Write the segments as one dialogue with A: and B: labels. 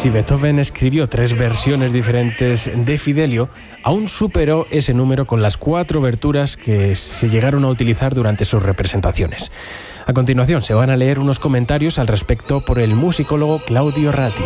A: Si Beethoven escribió 3 versiones diferentes de Fidelio, aún superó ese número con las 4 oberturas que se llegaron a utilizar durante sus representaciones. A continuación se van a leer unos comentarios al respecto por el musicólogo Claudio Ratier.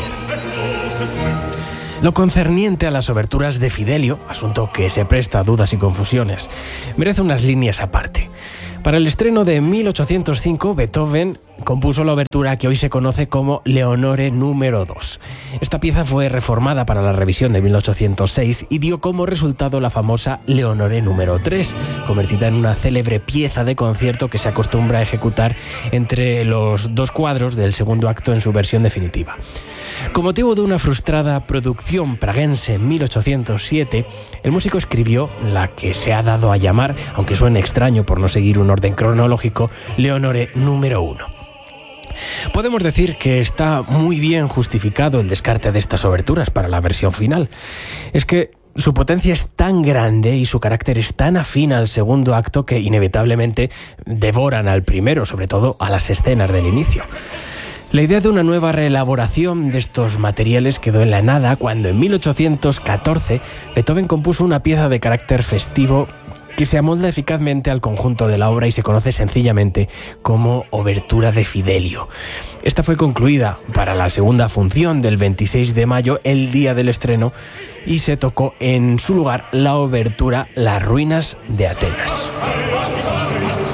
A: Lo concerniente a las oberturas de Fidelio, asunto que se presta a dudas y confusiones, merece unas líneas aparte. Para el estreno de 1805, Beethoven compuso la obertura que hoy se conoce como Leonore número 2. Esta pieza fue reformada para la revisión de 1806 y dio como resultado la famosa Leonore número 3, convertida en una célebre pieza de concierto que se acostumbra a ejecutar entre los 2 cuadros del segundo acto en su versión definitiva. Con motivo de una frustrada producción praguense en 1807, el músico escribió la que se ha dado a llamar, aunque suene extraño por no seguir un orden cronológico, Leonore número 1. Podemos decir que está muy bien justificado el descarte de estas oberturas para la versión final. Es que su potencia es tan grande y su carácter es tan afín al segundo acto que inevitablemente devoran al primero, sobre todo a las escenas del inicio. La idea de una nueva reelaboración de estos materiales quedó en la nada cuando en 1814 Beethoven compuso una pieza de carácter festivo que se amolda eficazmente al conjunto de la obra y se conoce sencillamente como Obertura de Fidelio. Esta fue concluida para la segunda función del 26 de mayo, el día del estreno, y se tocó en su lugar la obertura Las ruinas de Atenas.